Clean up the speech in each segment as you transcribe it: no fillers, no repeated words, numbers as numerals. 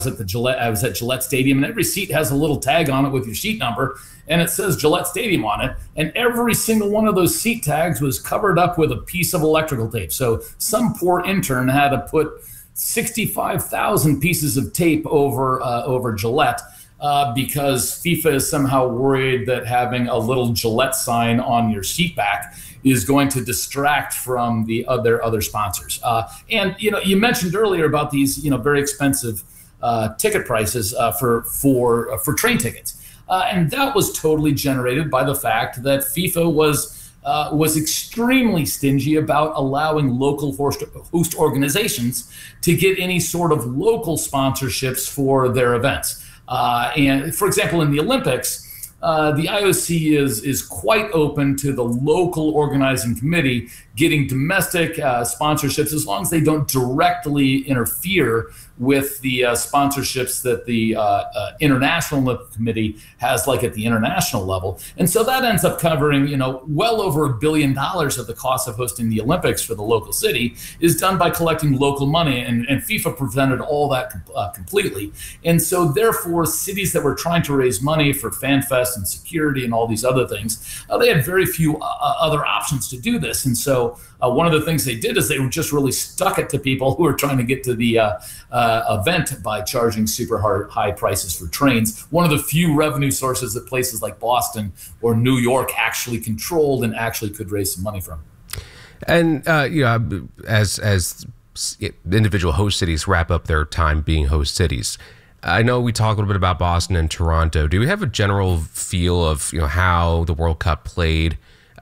I was at Gillette Stadium, and every seat has a little tag on it with your seat number, and it says Gillette Stadium on it. And every single one of those seat tags was covered up with a piece of electrical tape. So some poor intern had to put 65,000 pieces of tape over Gillette. Because FIFA is somehow worried that having a little Gillette sign on your seat back is going to distract from their other sponsors. And you mentioned earlier about these very expensive ticket prices for train tickets, and that was totally generated by the fact that FIFA was extremely stingy about allowing local host organizations to get any sort of local sponsorships for their events. And for example, in the Olympics, the IOC is quite open to the local organizing committee getting domestic sponsorships as long as they don't directly interfere with the sponsorships that the International Olympic Committee has, like at the international level. And so that ends up covering, well over $1 billion of the cost of hosting the Olympics for the local city is done by collecting local money. And FIFA prevented all that completely. And so therefore, cities that were trying to raise money for FanFest and security and all these other things, they had very few other options to do this. And so one of the things they did is they just really stuck it to people who were trying to get to the event by charging super high prices for trains. One of the few revenue sources that places like Boston or New York actually controlled and actually could raise some money from. And as individual host cities wrap up their time being host cities, I know we talked a little bit about Boston and Toronto. Do we have a general feel of how the World Cup played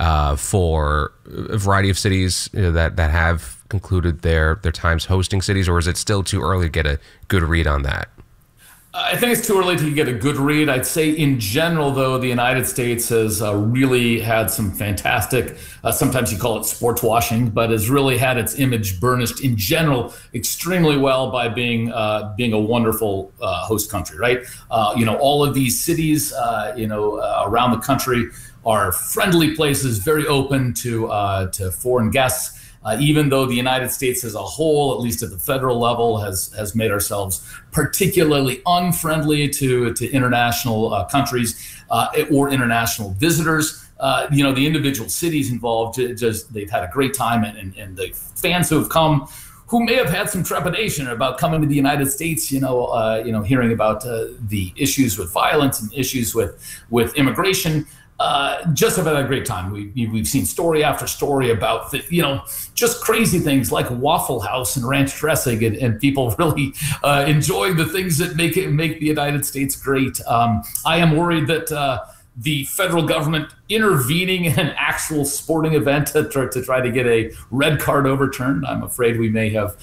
for a variety of cities that have concluded their times hosting cities, or is it still too early to get a good read on that? I think it's too early to get a good read. I'd say in general, though, the United States has really had some fantastic, sometimes you call it sports washing, but has really had its image burnished in general extremely well by being a wonderful host country, right? All of these cities, around the country are friendly places, very open to foreign guests. Even though the United States as a whole, at least at the federal level, has made ourselves particularly unfriendly to international countries or international visitors. The individual cities involved, they've had a great time, and the fans who have come, who may have had some trepidation about coming to the United States, hearing about the issues with violence and issues with immigration. Just have had a great time. We've seen story after story about just crazy things like Waffle House and ranch dressing, and people really enjoying the things that make the United States great. I am worried that the federal government intervening in an actual sporting event to try to get a red card overturned, I'm afraid we may have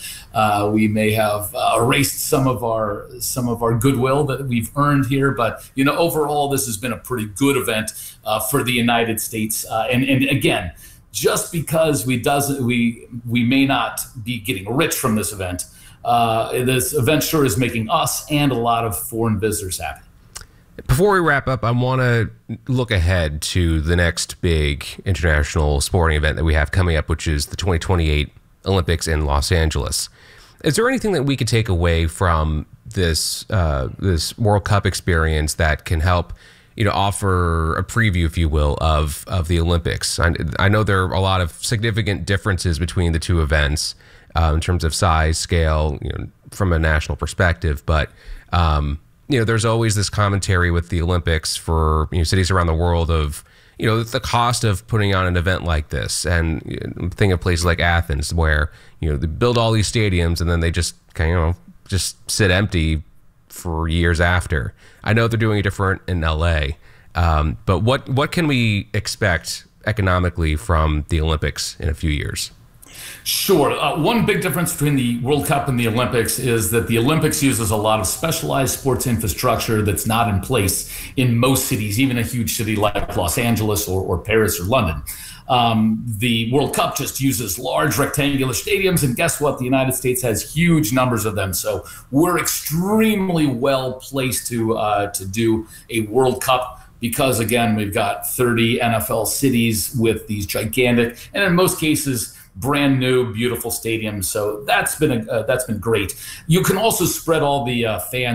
erased some of our goodwill that we've earned here. But overall, this has been a pretty good event for the United States. And again, just because we may not be getting rich from this event sure is making us and a lot of foreign visitors happy. Before we wrap up, I want to look ahead to the next big international sporting event that we have coming up, which is the 2028 Olympics in Los Angeles. Is there anything that we could take away from this World Cup experience that can help, offer a preview, if you will, of the Olympics? I know there are a lot of significant differences between the two events in terms of size, scale, from a national perspective, but there's always this commentary with the Olympics for cities around the world of the cost of putting on an event like this, and think of places like Athens where they build all these stadiums and then they just just sit empty for years after. I know they're doing it different in LA, but what can we expect economically from the Olympics in a few years? Sure. One big difference between the World Cup and the Olympics is that the Olympics uses a lot of specialized sports infrastructure that's not in place in most cities, even a huge city like Los Angeles or Paris or London. The World Cup just uses large rectangular stadiums, and guess what? The United States has huge numbers of them. So we're extremely well placed to do a World Cup because, again, we've got 30 NFL cities with these gigantic, and in most cases, brand new, beautiful stadium. So that's been great. You can also spread all the fans